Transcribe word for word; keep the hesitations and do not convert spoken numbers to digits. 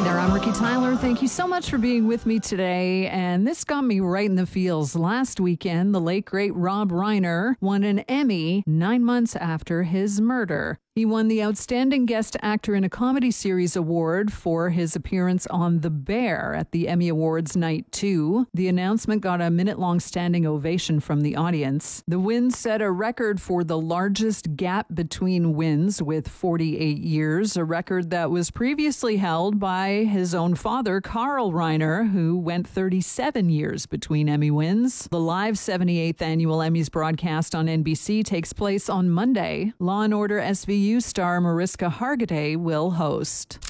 Hey there, I'm Ricky Tyler. Thank you so much for being with me today. And this got me right in the feels. Last weekend, the late, great Rob Reiner won an Emmy nine months after his murder. He won the Outstanding Guest Actor in a Comedy Series award for his appearance on The Bear at the Emmy Awards Night two. The announcement got a minute-long standing ovation from the audience. The win set a record for the largest gap between wins with forty-eight years, a record that was previously held by his own father, Carl Reiner, who went thirty-seven years between Emmy wins. The live seventy-eighth Annual Emmys broadcast on N B C takes place on Monday. Law and Order S V U star Mariska Hargitay will host.